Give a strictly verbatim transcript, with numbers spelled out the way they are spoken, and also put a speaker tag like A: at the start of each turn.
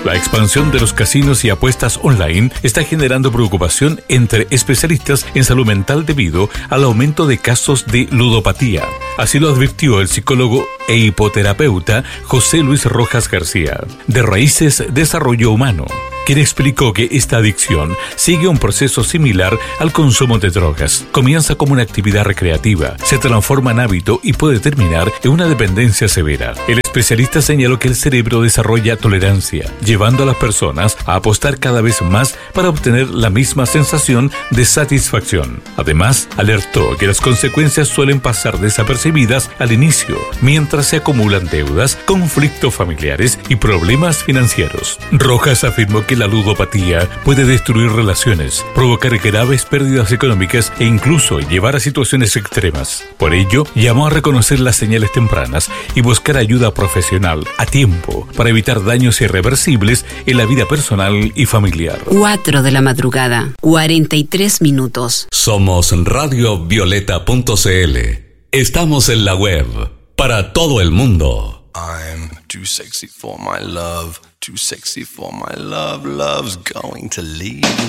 A: La expansión de los casinos y apuestas online está generando preocupación entre especialistas en salud mental debido al aumento de casos de ludopatía. Así lo advirtió el psicólogo e hipoterapeuta José Luis Rojas García, de Raíces Desarrollo Humano, quien explicó que esta adicción sigue un proceso similar al consumo de drogas. Comienza como una actividad recreativa, se transforma en hábito y puede terminar en una dependencia severa. El especialista señaló que el cerebro desarrolla tolerancia, llevando a las personas a apostar cada vez más para obtener la misma sensación de satisfacción. Además, alertó que las consecuencias suelen pasar desapercibidas al inicio, mientras se acumulan deudas, conflictos familiares y problemas financieros. Rojas afirmó que la ludopatía puede destruir relaciones, provocar graves pérdidas económicas e incluso llevar a situaciones extremas. Por ello, llamó a reconocer las señales tempranas y buscar ayuda profesional a tiempo para evitar daños irreversibles en la vida personal y familiar.
B: cuatro de la madrugada, cuarenta y tres minutos.
C: Somos radio violeta punto c l. Estamos en la web para todo el mundo.
D: I'm too sexy for my love, too sexy for my love, love's going to leave.